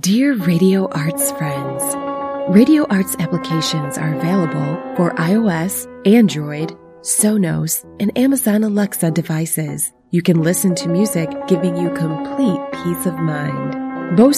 Dear Radio Arts friends, Radio Arts applications are available for iOS, Android, Sonos, and Amazon Alexa devices. You can listen to music giving you complete peace of mind. Most